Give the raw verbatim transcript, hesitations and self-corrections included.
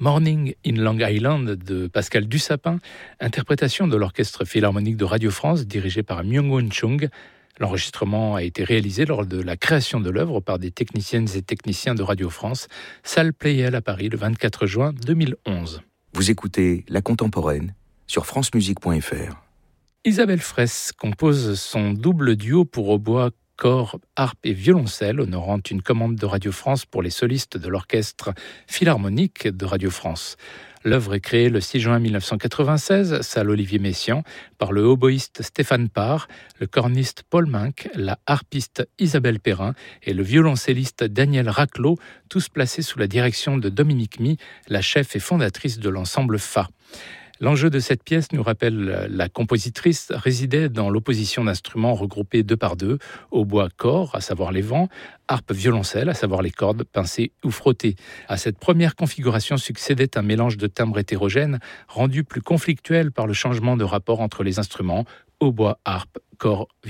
Morning in Long Island de Pascal Dussapin, interprétation de l'Orchestre Philharmonique de Radio France dirigé par Myung-Whun Chung. L'enregistrement a été réalisé lors de la création de l'œuvre par des techniciennes et techniciens de Radio France, salle Pleyel à Paris le vingt-quatre juin deux mille onze. Vous écoutez La Contemporaine sur francemusique point f r. Isabelle Fraisse compose son double duo pour hautbois, corps, harpe et violoncelle, honorant une commande de Radio France pour les solistes de l'Orchestre Philharmonique de Radio France. L'œuvre est créée le six juin mille neuf cent quatre-vingt-seize, salle Olivier Messiaen, par le hautboïste Stéphane Parr, le corniste Paul Minck, la harpiste Isabelle Perrin et le violoncelliste Daniel Raclot, tous placés sous la direction de Dominique Mie, la chef et fondatrice de l'ensemble F A. L'enjeu de cette pièce, nous rappelle la compositrice, résidait dans l'opposition d'instruments regroupés deux par deux, hautbois corps, à savoir les vents, harpe violoncelle, à savoir les cordes, pincées ou frottées. À cette première configuration succédait un mélange de timbres hétérogènes, rendu plus conflictuel par le changement de rapport entre les instruments, hautbois, harpe, corps,